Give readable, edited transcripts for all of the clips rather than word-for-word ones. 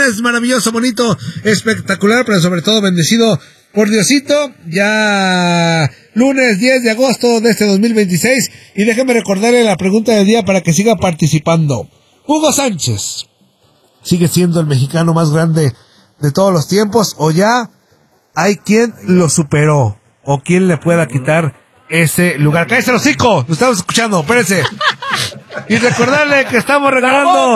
lunes maravilloso, bonito, espectacular, pero sobre todo bendecido por Diosito. Ya lunes 10 de agosto de este 2026. Y déjeme recordarle la pregunta del día para que siga participando. Hugo Sánchez, ¿sigue siendo el mexicano más grande de todos los tiempos o ya hay quien lo superó o quien le pueda quitar ese lugar? ¡Cállese el hocico! Lo estamos escuchando, espérese. Y recordarle que estamos regalando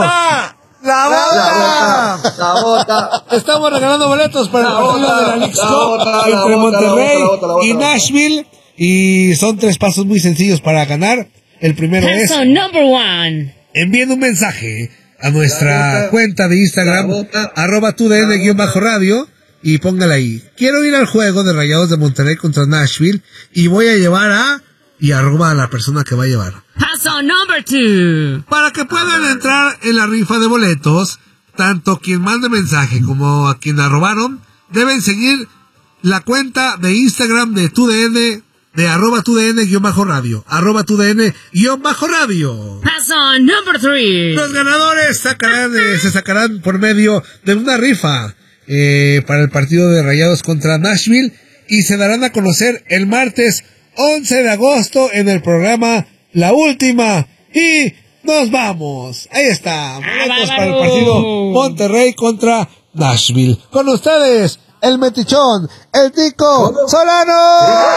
¡La bota! Estamos regalando boletos para el partido de la Leagues Cup entre Monterrey y Nashville. Y son 3 pasos muy sencillos para ganar. El primero es number one. Envíen un mensaje a nuestra cuenta de Instagram @tudn_radio y póngala ahí. Quiero ir al juego de Rayados de Monterrey contra Nashville y voy a llevar y arroba a la persona que va a llevar. Paso number 2. Para que puedan entrar en la rifa de boletos, tanto quien mande mensaje como a quien arrobaron, deben seguir la cuenta de Instagram de TUDN, de @tudn_radio, @tudn_radio. Paso number 3. Los ganadores se sacarán por medio de una rifa para el partido de Rayados contra Nashville y se darán a conocer el martes 11 de agosto en el programa La Última. Y nos vamos. Ahí está. Boletos para el partido Monterrey contra Nashville. Con ustedes, el metichón, el Tico Solano.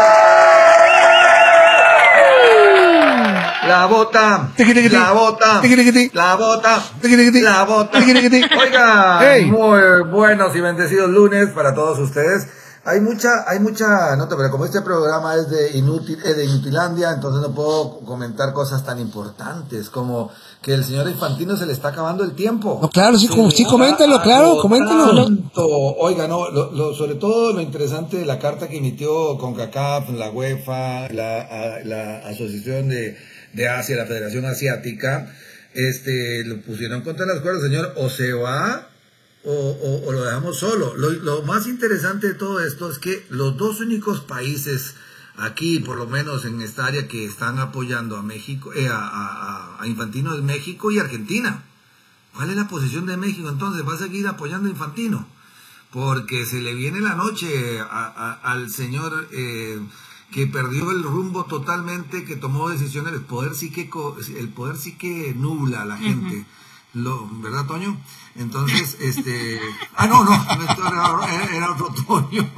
La bota, la bota, la bota, la bota. Oiga, muy buenos y bendecidos lunes para todos ustedes. Hay mucha nota, pero como este programa es de Inutilandia, entonces no puedo comentar cosas tan importantes como que el señor Infantino se le está acabando el tiempo. No, claro, sí, coméntalo, coméntalo. Oiga, sobre todo lo interesante de la carta que emitió CONCACAF, la UEFA, la Asociación de Asia, la Federación Asiática, lo pusieron contra las cuerdas, señor, o se va o lo dejamos solo. Lo más interesante de todo esto es que los dos únicos países aquí, por lo menos en esta área, que están apoyando a México, a Infantino, es México y Argentina. ¿Cuál es la posición de México entonces? ¿Va a seguir apoyando a Infantino? Porque se le viene la noche al señor que perdió el rumbo totalmente, que tomó decisiones. El poder sí que nubla a la gente. ¿Verdad, Toño? Entonces, era otro Toño.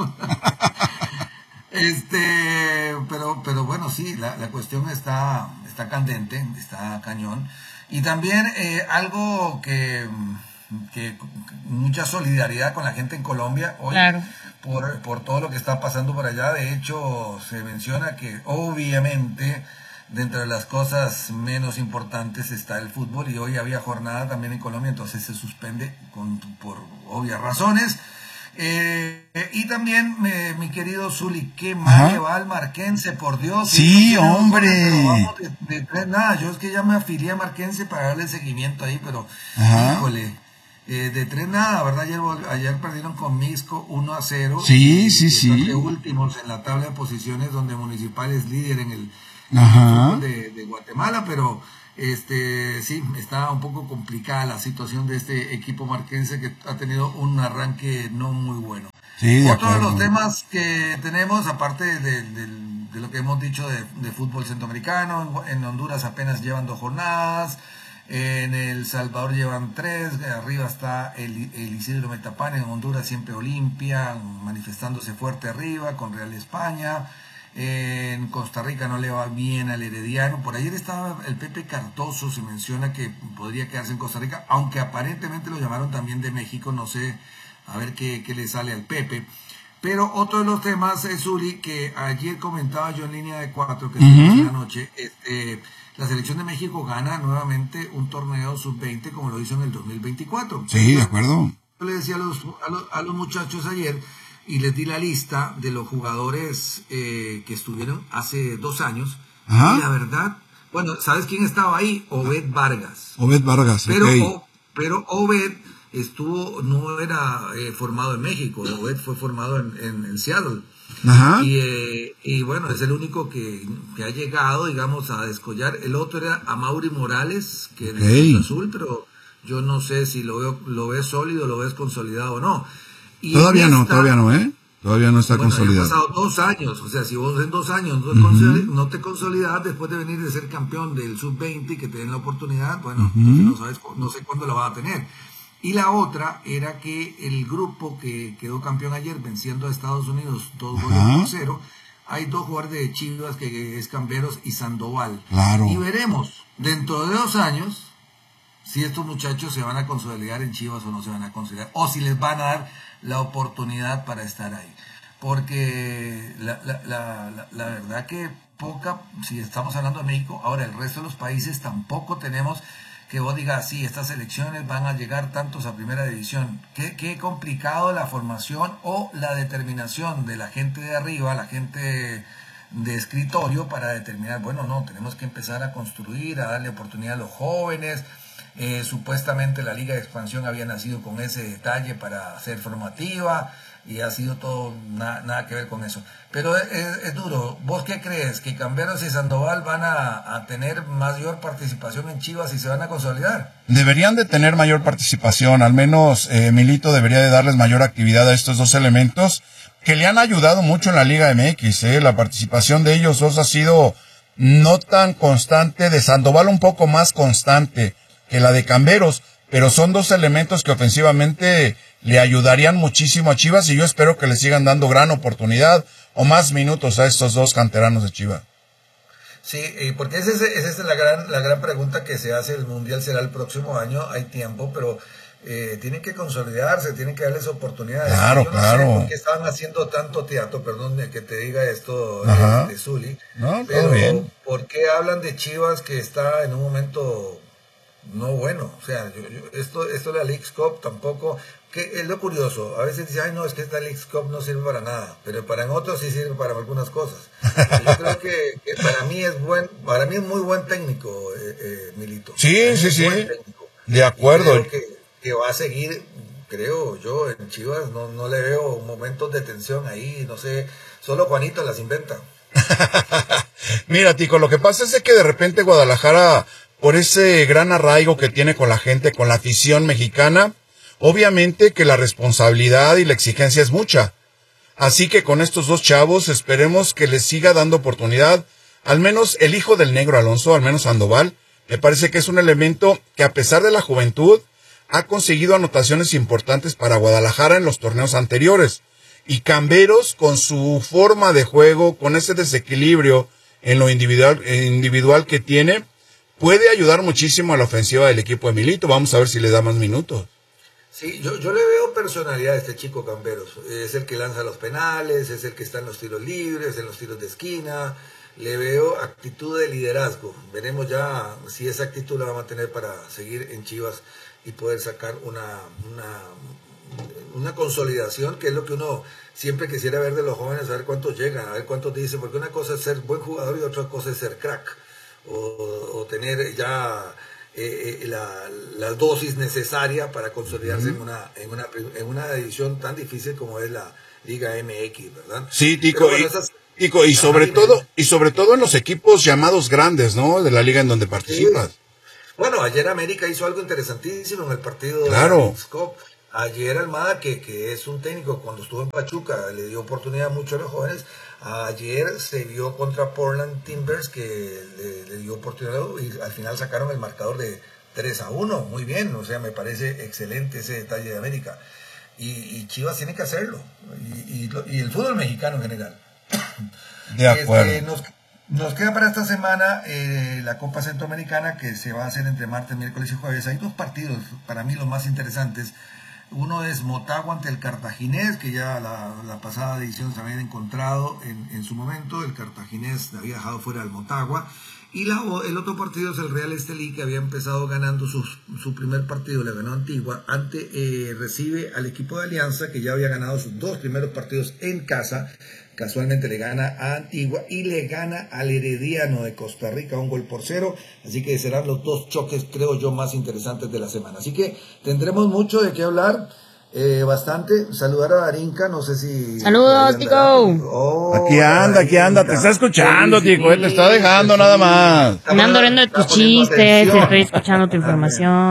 Pero bueno, sí, la cuestión está candente, está cañón. Y también algo que mucha solidaridad con la gente en Colombia hoy, claro, por todo lo que está pasando por allá. De hecho, se menciona que obviamente dentro de las cosas menos importantes está el fútbol, y hoy había jornada también en Colombia, entonces se suspende por obvias razones. Y también, mi querido Zuli, qué mal le va al Marquense, por Dios. Sí, hombre. Yo es que ya me afilié a Marquense para darle seguimiento ahí, pero híjole, de 3-0, ¿verdad? Ayer perdieron con Mixco 1-0. Sí. Últimos en la tabla de posiciones, donde Municipal es líder en el fútbol de Guatemala, pero sí, está un poco complicada la situación de este equipo marquense, que ha tenido un arranque no muy bueno. Sí, Otro de los temas que tenemos, aparte de lo que hemos dicho de fútbol centroamericano, en Honduras apenas llevan 2 jornadas, en El Salvador llevan 3, arriba está el Isidro Metapán, en Honduras siempre Olimpia, manifestándose fuerte arriba con Real España. En Costa Rica no le va bien al Herediano. Por ayer estaba el Pepe Cardoso, se menciona que podría quedarse en Costa Rica, aunque aparentemente lo llamaron también de México, no sé, a ver qué le sale al Pepe. Pero otro de los temas es, Uri, que ayer comentaba yo en línea de 4, que estuvimos en la noche, la selección de México gana nuevamente un torneo sub-20 como lo hizo en el 2024. Sí, de acuerdo. Yo le decía a los muchachos ayer, y les di la lista de los jugadores que estuvieron hace 2 años. Y la verdad, bueno, ¿sabes quién estaba ahí? Obed Vargas. Obed Vargas, pero Obed no era formado en México. Obed fue formado en Seattle. Y bueno, es el único que ha llegado, digamos, a descollar. El otro era Amaury Morales, que es de Azul, pero yo no sé si lo ves sólido, lo ves consolidado o no. Y todavía no, ¿eh? Todavía no está consolidado. Han pasado 2 años, o sea, si vos en 2 años no te consolidas después de venir de ser campeón del sub-20, que te den la oportunidad, bueno, no sé cuándo lo vas a tener. Y la otra era que el grupo que quedó campeón ayer venciendo a Estados Unidos 2-0, hay 2 jugadores de Chivas que es Camberos y Sandoval. Claro. Y veremos dentro de 2 años si estos muchachos se van a consolidar en Chivas o no se van a consolidar, o si les van a dar la oportunidad para estar ahí. Porque la verdad que si estamos hablando de México, ahora el resto de los países tampoco tenemos que vos digas, sí, estas selecciones van a llegar tantos a primera división. Qué complicado la formación o la determinación de la gente de arriba, la gente de escritorio, para determinar, bueno, no, tenemos que empezar a construir, a darle oportunidad a los jóvenes. Supuestamente la Liga de Expansión había nacido con ese detalle para ser formativa, y ha sido todo nada que ver con eso. Pero es duro. ¿Vos qué crees? ¿Que Camberos y Sandoval van a tener mayor participación en Chivas y se van a consolidar? Deberían de tener mayor participación, al menos Milito debería de darles mayor actividad a estos 2 elementos que le han ayudado mucho en la Liga MX. La participación de ellos 2 ha sido no tan constante, de Sandoval un poco más constante que la de Camberos, pero son 2 elementos que ofensivamente le ayudarían muchísimo a Chivas, y yo espero que le sigan dando gran oportunidad o más minutos a estos 2 canteranos de Chivas. Sí, porque esa es la gran pregunta que se hace. El Mundial será el próximo año, hay tiempo, pero tienen que consolidarse, tienen que darles oportunidades. Claro, yo no claro. sé por qué estaban haciendo tanto teatro, perdón que te diga esto de Zuli, no, pero bien. ¿por qué hablan de Chivas que está en un momento no bueno? O sea, esto de la Leagues Cup tampoco, que es lo curioso, a veces dice, ay no, es que esta Leagues Cup no sirve para nada, pero para otros sí sirve para algunas cosas. Yo creo que para mí es muy buen técnico, Milito. Sí. De acuerdo. Y creo que va a seguir, creo yo, en Chivas. No le veo momentos de tensión ahí, no sé, solo Juanito las inventa. Mira, Tico, lo que pasa es de que de repente Guadalajara, por ese gran arraigo que tiene con la gente, con la afición mexicana, obviamente que la responsabilidad y la exigencia es mucha. Así que con estos 2 chavos esperemos que les siga dando oportunidad. Al menos el hijo del Negro Alonso, al menos Sandoval, me parece que es un elemento que, a pesar de la juventud, ha conseguido anotaciones importantes para Guadalajara en los torneos anteriores. Y Camberos, con su forma de juego, con ese desequilibrio en lo individual que tiene, puede ayudar muchísimo a la ofensiva del equipo de Milito. Vamos a ver si le da más minutos. Sí, yo le veo personalidad a este chico Camberos. Es el que lanza los penales, es el que está en los tiros libres, en los tiros de esquina. Le veo actitud de liderazgo. Veremos ya si esa actitud la va a mantener para seguir en Chivas y poder sacar una consolidación, que es lo que uno siempre quisiera ver de los jóvenes, a ver cuántos llegan, a ver cuántos dicen, porque una cosa es ser buen jugador y otra cosa es ser crack, o tener ya la dosis necesaria para consolidarse en una división tan difícil como es la Liga MX, ¿verdad? Sí, Tico, Tico, y sobre todo en los equipos llamados grandes, ¿no? De la liga en donde participas. Sí. Bueno, ayer América hizo algo interesantísimo en el partido Claro. de la Leagues Cup. Ayer Almada, que es un técnico, cuando estuvo en Pachuca, le dio oportunidad mucho a los jóvenes. Ayer se vio contra Portland Timbers, que le dio oportunidad, y al final sacaron el marcador de 3-1. Muy bien, o sea, me parece excelente ese detalle de América. Y Chivas tiene que hacerlo. Y el fútbol mexicano en general. De acuerdo. Nos queda para esta semana la Copa Centroamericana, que se va a hacer entre martes, miércoles y jueves. Hay 2 partidos, para mí los más interesantes. Uno es Motagua ante el Cartaginés, que ya la pasada edición se habían encontrado en su momento. El Cartaginés había dejado fuera al Motagua. Y el otro partido es el Real Estelí, que había empezado ganando su primer partido, le ganó Antigua. Recibe al equipo de Alianza, que ya había ganado sus 2 primeros partidos en casa. Casualmente le gana a Antigua y le gana al Herediano de Costa Rica 1-0. Así que serán los 2 choques, creo yo, más interesantes de la semana. Así que tendremos mucho de qué hablar. Bastante. Saludar a Darinka, no sé si... Saludos, Tico. Aquí anda, te está escuchando, Tico, él te está dejando nada más. Me ando riendo de tus chistes, estoy escuchando tu información.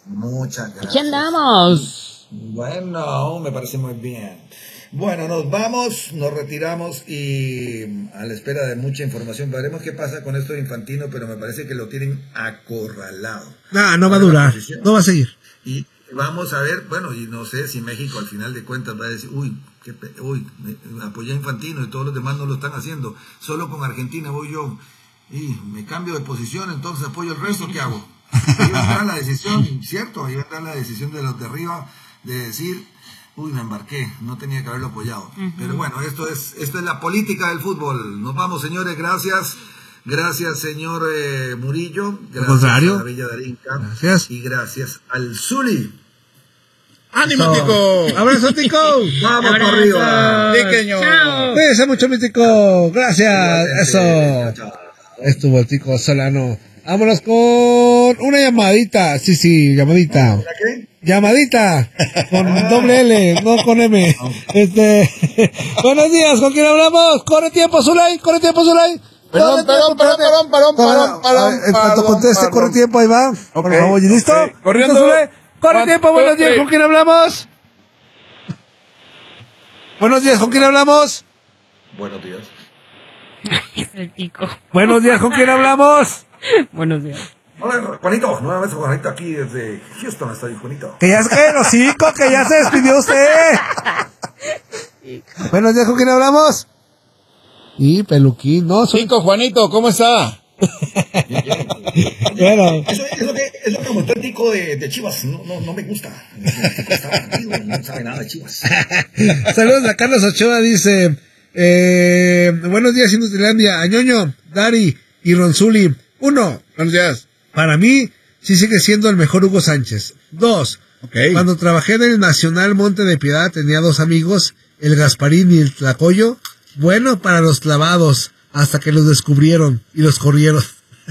Muchas gracias. Aquí andamos. Bueno, me parece muy bien. Bueno, nos vamos, nos retiramos y a la espera de mucha información. Veremos qué pasa con esto de Infantino, pero me parece que lo tienen acorralado. No va a durar, no va a seguir. Y vamos a ver, bueno, y no sé si México al final de cuentas va a decir, me apoyé a Infantino y todos los demás no lo están haciendo. Solo con Argentina voy yo y me cambio de posición, entonces apoyo el resto, ¿qué hago? Ahí va a entrar la decisión, ¿cierto? Ahí va a entrar la decisión de los de arriba de decir, me embarqué, no tenía que haberlo apoyado. Pero bueno, esto es la política del fútbol. Nos vamos, señores, gracias. Gracias, señor Murillo. Gracias a la Villa de Arinca. Gracias. Y gracias al Zuli. ¡Ánimo, Tico! ¡Abrazo, Tico! ¡Vamos por arriba! ¡Tiqueño! Chao. Cuídense mucho, mi Tico. Gracias. Eso. Chao. Estuvo el Tico Solano. Vámonos con una llamadita. Sí, llamadita. ¿La qué? Llamadita. Con doble L, no con M. Buenos días, ¿con quién hablamos? Corre tiempo, Zulay. Perdón. En cuanto conteste, corre tiempo, ahí va. Por favor, ¿listo? Ok. Corriendo. ¿Listo, Zulay? Corre tiempo, buenos días, ¿con quién hablamos? Buenos días, ¿con quién hablamos? Buenos días. Es el Tico. Buenos días, ¿con quién hablamos? Buenos días. Hola, Juanito, nuevamente Juanito aquí desde Houston, está ahí, Juanito. Que ya es que los cinco, que ya se despidió usted. Buenos días, ¿con quién hablamos? Y Peluquín, no, Tico, Juanito, ¿cómo está? Bueno. Es lo que montó el Tico de Chivas, no me gusta. El Tico está antiguo, no sabe nada de Chivas. Saludos a Carlos Ochoa, dice, buenos días, Inutilandia, a Ñoño, Dari y Ronzuli. 1, buenos días. Para mí, sí sigue siendo el mejor Hugo Sánchez. 2, cuando trabajé en el Nacional Monte de Piedad, tenía 2 amigos, el Gasparín y el Tlacoyo, bueno para los clavados, hasta que los descubrieron y los corrieron.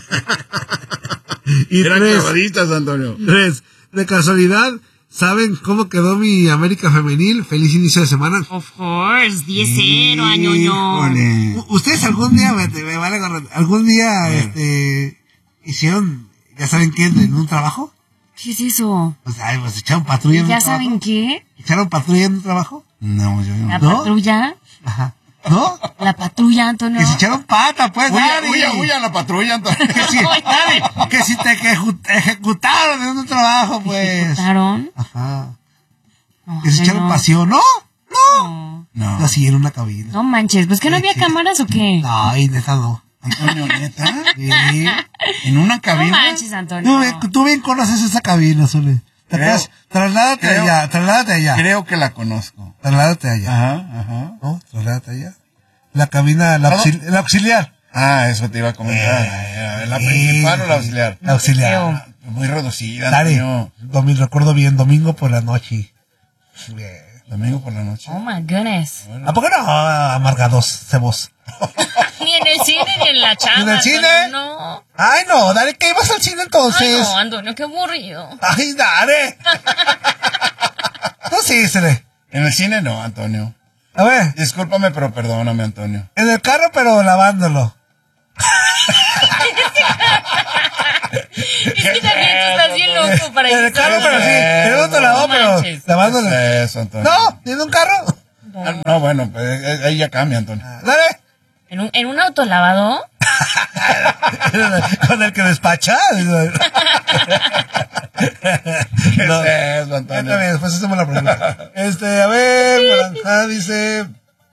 Y Eran 3, clavaditas, Antonio. de casualidad, ¿saben cómo quedó mi América femenil? Feliz inicio de semana. Of course, 10-0, añoño. Híjole. ¿Ustedes algún día, algún día, hicieron, ya saben qué, en un trabajo? ¿Qué es eso? Pues echaron patrulla en un ¿Ya trabajo. saben qué? ¿Echaron patrulla en un trabajo? No, yo ¿La ¿No? patrulla? Ajá. ¿No? ¿La patrulla, Antonio? Que se echaron pata, pues, Dari. Huya la patrulla, Antonio. Que si te ejecutaron en un trabajo, pues. ¿Ejecutaron? Ajá. No, Que se echaron no. pasión, ¿no? No. No. Así en una cabina. No manches, ¿pues que no había Sí. cámaras o qué? No, y neta no. Antonio, ¿neta? Sí. ¿En una No cabina? manches, Antonio. Tú bien conoces esa cabina, Sole. ¿Te Creo- acuerdas? Trasládate creo- allá. Creo que la conozco. Trasládate allá. Ajá. ¿No? Trasládate allá. La cabina, el auxiliar. Ah, eso te iba a comentar. ¿La principal o la auxiliar? La auxiliar. Muy reducida, Dari, Antonio. recuerdo bien, domingo por la noche. Bien. Domingo por la noche. Oh my goodness. Bueno. ¿A poco no? Amargados, cebos. Ni en el cine ni en la chamba. ¿En el Antonio, cine? No. Ay, no, Dari, ¿qué ibas al cine Ay, entonces? no, Antonio, qué aburrido. Ay, Dari. No, sí, Sele. En el cine no, Antonio. A ver, Discúlpame, pero perdóname, Antonio. en el carro, pero lavándolo. Es que también tú estás bien loco para En el carro, pero sí. En el otro lavado, No pero manches. lavándolo. Eso, Antonio. No, en un carro. Ah, no, bueno, pues ahí ya cambia, Antonio. Dale. ¿En un autolavado? Con el que despacha. ¿Qué No. es eso, Antonio? Está bien, después hacemos la pregunta. A ver, Naranja dice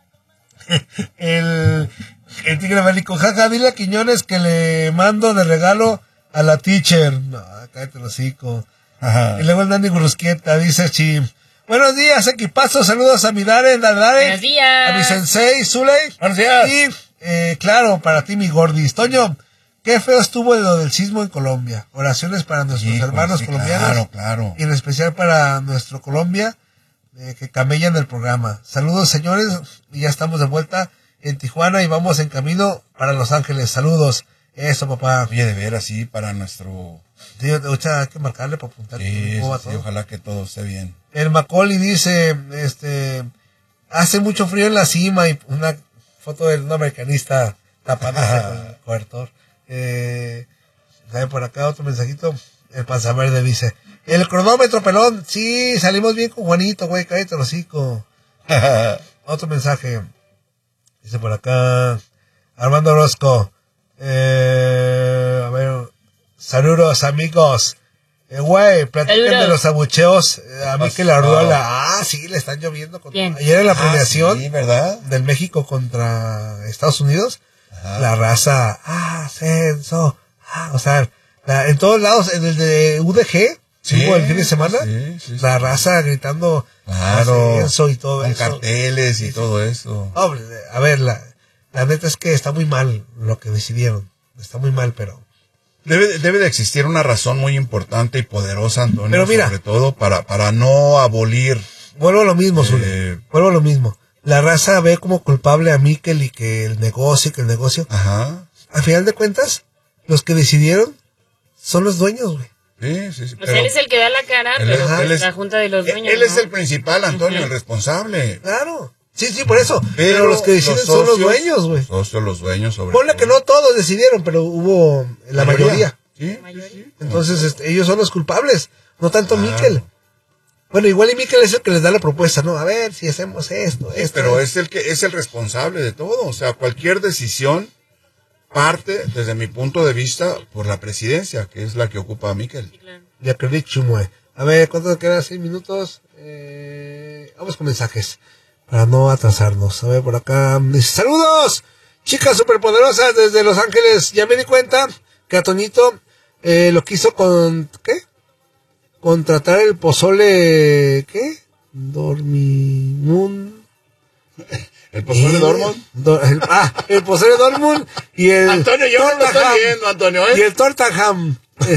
el tigre bélico, jaja, dile a Quiñones que le mando de regalo a la teacher. No, cállate el hocico. Ajá. Y luego el Dani Grusquieta dice Chim. Buenos días, equipazo, saludos a mi Dare, Buenos días. a mi sensei, Zuley. Buenos días. Y, claro, para ti, mi gordis. Toño, qué feo estuvo lo del sismo en Colombia. Oraciones para nuestros Híjole, hermanos sí, colombianos. Claro. Y en especial para nuestro Colombia, que camellan el programa. Saludos, señores, y ya estamos de vuelta en Tijuana y vamos en camino para Los Ángeles. Saludos. Eso, papá. Oye, de veras, sí, para nuestro... Sí, hay que marcarle para apuntar. Sí, cómo va sí, todo. ojalá que todo esté bien. El Macaulay dice, hace mucho frío en la cima y una foto de un americanista tapada con el cobertor. ¿Sabe por acá otro mensajito? El Panza Verde dice, el cronómetro, pelón. Sí, salimos bien con Juanito, güey, cállate el hocico. Otro mensaje. Dice por acá, Armando Orozco. A ver, saludos, amigos. Güey, platican de los abucheos a Mikel Arriola. Ah, sí, le están lloviendo. Ayer en la premiación sí, ¿verdad? del México contra Estados Unidos, la raza, ascenso, o sea, en todos lados, en el de UDG, hubo el fin de semana, la raza gritando ascenso y todo con eso. Carteles y todo eso. Hombre, a ver, la neta es que está muy mal lo que decidieron. Está muy mal, pero... Debe de existir una razón muy importante y poderosa, Antonio, pero mira, sobre todo para no abolir. Vuelvo a lo mismo, Zule. Vuelvo a lo mismo. La raza ve como culpable a Mikel y que el negocio, Ajá. Al final de cuentas, los que decidieron son los dueños, güey. Sí. O sea, él es el que da la cara, pero él es la junta de los dueños. Él es el principal, Antonio, el responsable. Claro. Sí, por eso. Pero los que deciden son los dueños, güey. Los dueños, sobre Ponle todo. que no todos decidieron, pero hubo la mayoría. Sí. Entonces, ellos son los culpables, no tanto Mikel. Bueno, igual y Mikel es el que les da la propuesta, ¿no? A ver si hacemos esto. Pero es el responsable de todo. O sea, cualquier decisión parte, desde mi punto de vista, por la presidencia, que es la que ocupa a Mikel. Claro. Ya perdí chumue. A ver, ¿cuánto queda? 6 minutos. Vamos con mensajes. Para no atrasarnos. A ver, por acá. Dice, saludos, chicas superpoderosas desde Los Ángeles. Ya me di cuenta que a Toñito lo quiso contratar el pozole. ¿Qué? Dormimun. ¿El pozole Dortmund? El pozole Dortmund y el Antonio, yo no lo estoy viendo, Antonio, y el Tortaham.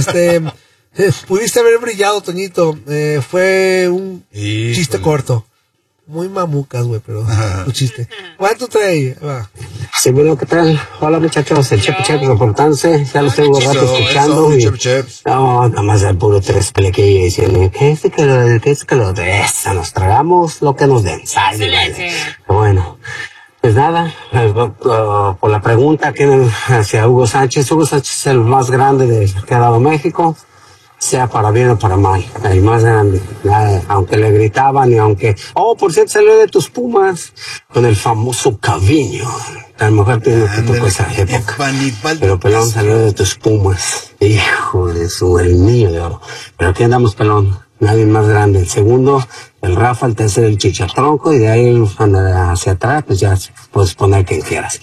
Pudiste haber brillado, Toñito. Fue un chiste corto. Muy mamucas, güey, pero un chiste. ¿Cuánto trae? Sí, bueno, ¿qué tal? Hola, muchachos, el Chep reportándose. Ya los tengo rato escuchando. No, nada más el puro tres pelequillos diciendo, ¿qué es que lo de esa? Nos tragamos lo que nos den. Bueno, pues nada, por la pregunta que hacia Hugo Sánchez. Hugo Sánchez es el más grande que ha dado México. Sea para bien o para mal, el más grande, aunque le gritaban y aunque... Oh, por cierto, salió de tus Pumas con el famoso Caviño. A lo mejor tiene que tocar esa época. Pero pelón salió de tus Pumas. Hijo de el niño de oro. Pero aquí andamos, pelón. Nadie más grande. El segundo, el Rafa, el tercero, el Chichatronco, y de ahí hacia atrás, pues ya puedes poner quien quieras.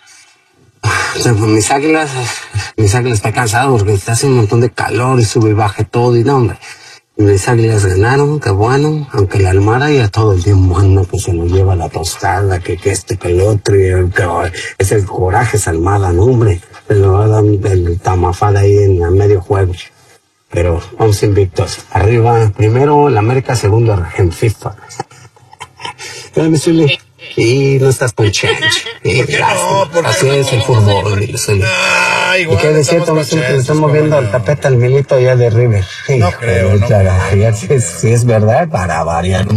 Mis águilas están cansados porque está haciendo un montón de calor y sube y baja todo y no, hombre. Mis águilas ganaron, qué bueno, aunque la Almada ya todo el tiempo bueno, que se nos lleva la tostada, que el otro, y que es el coraje, es Almada, no, hombre. Se lo va a dar el tamafada ahí en el medio juego. Pero vamos invictos. Arriba, primero el América, segundo en FIFA. Y no estás con change. Así es el fútbol. Y que de cierto, le estamos viendo el tapete al Milito ya de River. No creo, no. Si es verdad, para variar.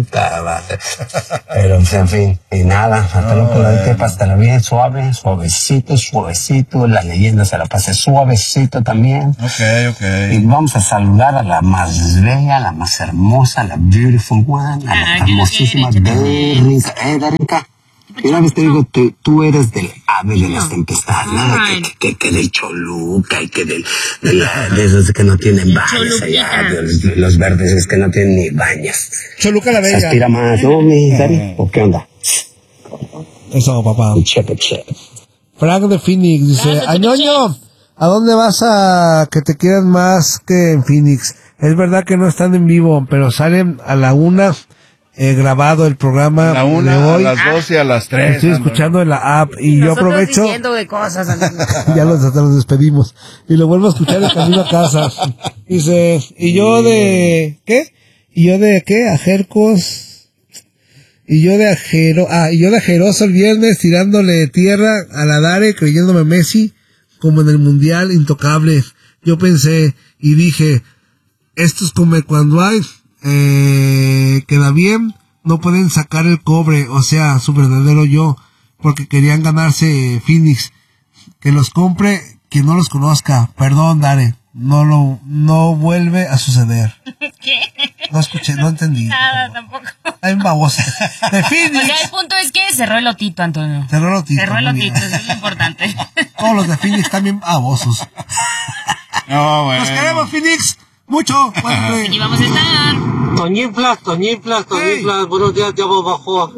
Pero, en fin, y nada, hasta luego, la de pásala bien, suavecito, la leyenda se la pase suavecito también. Ok. Y vamos a saludar a la más bella, la más hermosa, la beautiful one, a la hermosísima Rica. Y una vez te digo, tú eres del ave de las tempestades, nada que del Choluca y que de esos que no tienen baños allá, de los verdes es que no tienen ni baños. Choluca la Bella. Se aspira más, ¿no, mi Dari? ¿O qué onda? Eso, papá. Chep. Frank de Phoenix dice, Añoño, ¿a dónde vas a que te quieran más que en Phoenix? Es verdad que no están en vivo, pero salen a la 1, grabado el programa a la 1, de hoy. a las 2 y a las 3. Estoy escuchando en la app y yo aprovecho. Diciendo de cosas, Ya los despedimos. Y lo vuelvo a escuchar en camino a casa. Dice, ¿y yo de qué? ¿Y yo de qué? Ajercos. Y yo de ajeroso el viernes tirándole tierra a la Dare, creyéndome Messi, como en el Mundial, intocable. Yo pensé y dije, esto es como cuando hay, queda bien, no pueden sacar el cobre, o sea, su verdadero yo, porque querían ganarse Phoenix. Que los compre quien no los conozca. Perdón, Dare, no vuelve a suceder. ¿Qué? No escuché, no entendí. Nada, tampoco. Hay un babosa. De Phoenix. O sea, el punto es que cerró el lotito, Antonio. Cerró el lotito. Cerró el muy lotito, bien. eso es lo importante. Todos los de Phoenix están bien babosos. No, bueno. Nos queremos, Phoenix. Mucho. Aquí vamos a estar. Toñiflas, buenos días, diablo bajo.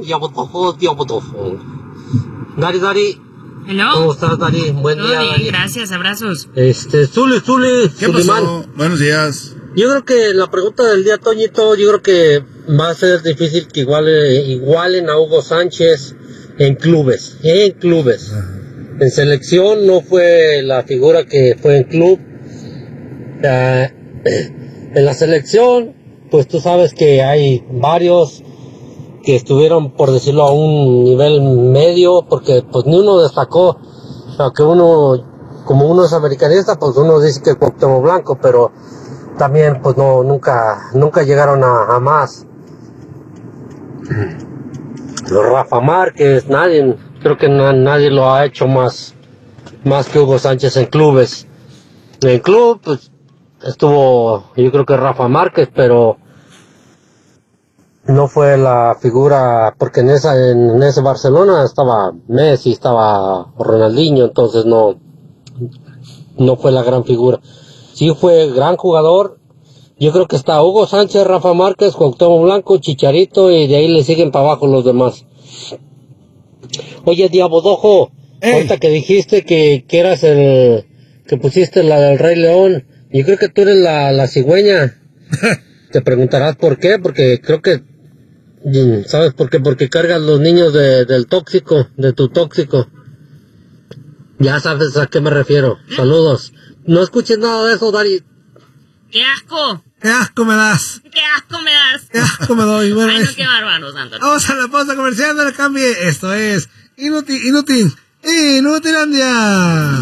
Dari, Hello. ¿cómo estás, Dari? Buen Todo día, bien, Dari. gracias, abrazos. Zuli, ¿Qué Sulimán. pasó? Buenos días. Yo creo que la pregunta del día, Toñito, yo creo que va a ser difícil que igualen a Hugo Sánchez en clubes. En selección no fue la figura que fue en club. En la selección, pues tú sabes que hay varios que estuvieron, por decirlo, a un nivel medio, porque pues ni uno destacó. Aunque como uno es americanista, pues uno dice que Cuauhtémoc Blanco, pero también pues no, nunca llegaron a más. Los Rafa Márquez, creo que nadie lo ha hecho más que Hugo Sánchez en clubes. En club, pues estuvo, yo creo que Rafa Márquez, pero no fue la figura, porque en ese Barcelona estaba Messi, estaba Ronaldinho, entonces no fue la gran figura. Sí fue gran jugador. Yo creo que está Hugo Sánchez, Rafa Márquez, Cuauhtémoc Blanco, Chicharito, y de ahí le siguen para abajo los demás. Oye, Diabodojo, ahorita que dijiste que eras que pusiste la del Rey León, yo creo que tú eres la cigüeña. Te preguntarás por qué, porque creo que, ¿sabes por qué? Porque cargas los niños del tóxico, de tu tóxico. Ya sabes a qué me refiero. Saludos. No escuches nada de eso, Dari. ¡Qué asco! ¡Qué asco me das! ¡Qué asco me das! ¡Qué asco me doy! Bueno, Ay, no, qué bárbaros, Antonio. vamos a la pausa comercial, no le cambie. Esto es Inútilandia.